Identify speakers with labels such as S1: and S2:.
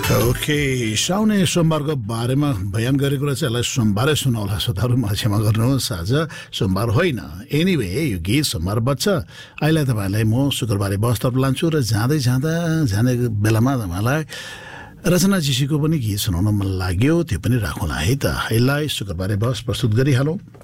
S1: okay साउने सोमबारको बारेमा बयान गरेको कुरा चाहिँ यसलाई सोमबारै सुनाउला श्रोताहरू मलाई क्षमा गर्नुहोस् आज सोमबार होइन एनिवे यो गीत सोमबार बज्छ अहिले तपाईँलाई म शुक्रबारे बसतर्फ लान्छु र जाने बेलामा तपाईँलाई रचना जीसीको पनि गीत सुनाउन मन लाग्यो त्यो पनि राखौँला है त यसलाई शुक्रबारे बस प्रस्तुत गरिहालौँ